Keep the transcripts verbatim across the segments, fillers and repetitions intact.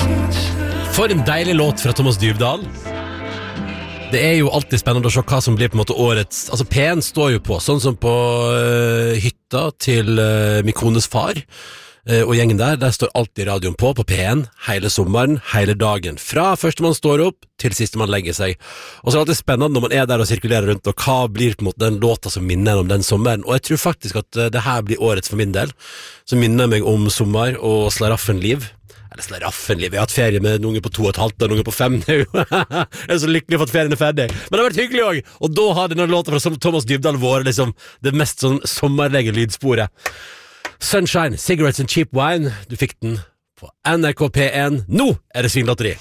For en deilig låt fra Thomas Dybdahl. Det er jo alltid spennende å se hva som blir på en måte årets. Altså P en står jo på, sånn som på uh, hytta til uh, Mikones far uh, og gjengen der. Der står alltid radioen på på P en hele sommeren, hele dagen, fra første man står opp til siste man legger seg. Og så er det alltid spennende når man er der og sirkulerer rundt, og hva blir på en måte den låta som minner om den sommeren. Og jeg tror faktisk at uh, det her blir årets for min del, som minner meg om sommer og slaraffenliv. Eller slaraffenliv. Jeg har hatt ferie med noen på to og et halvt og noen på fem nå. Jeg er så lykkelig for at ferien er ferdig. Men det har vært hyggelig også. Og da har denne låta fra Thomas Dybdahl vært liksom det mest sånn sommerlige lydsporet. Sunshine, Cigarettes and Cheap Wine. Du fikk den på N R K P en. Nå er det svinlotteri.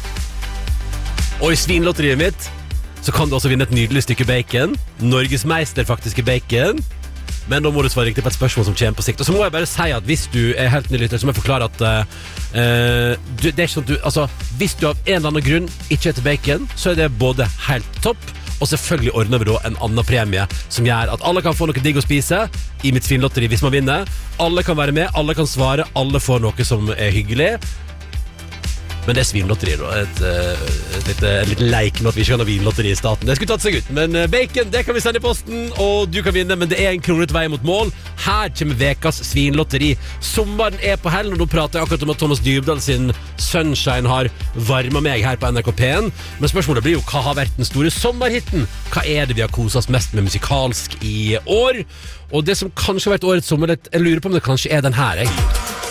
Og i svinlotteriet mitt så kan du også vinne et nydelig stykke bacon. Norges meister faktisk i bacon. Men da må du svare riktig på et spørsmål som kommer på sikt. Og så må jeg bare si at hvis du er helt nylytter, så må jeg forklare at uh, du, det er ikke sånn at du, altså, hvis du av en eller annen grunn ikke heter bacon, så er det både helt topp, og selvfølgelig ordner vi da en annen premie som gjør at alle kan få noe digg å spise i mitt svinlotteri hvis man vinner. Alle kan være med, alle kan svare, alle får noe som er hyggelig. Men det er svinlotteri da, et, et, et, et liten leik med at vi ikke kan ha vinlotteri i staten. Det skulle tatt seg ut, men bacon, det kan vi sende i posten, og du kan vinne, men det er en kronet vei mot mål. Her kommer vekas svinlotteri. Sommeren er på hell, og nå prater jeg akkurat om at Thomas Dybdahl sin Sunshine har varmet meg her på N R K P en. Men spørsmålet blir jo, hva har vært den store sommerhitten? Hva er det vi har koset oss mest med musikalsk i år? Og det som kanskje har vært årets sommerhit, jeg lurer på om det kanskje er den her, jeg.